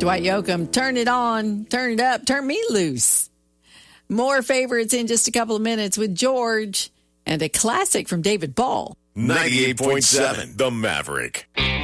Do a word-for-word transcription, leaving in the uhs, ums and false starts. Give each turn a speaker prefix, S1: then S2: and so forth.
S1: Dwight Yoakam, turn it on, turn it up, turn me loose. More favorites in just a couple of minutes with George and a classic from David Ball.
S2: ninety-eight point seven The Maverick.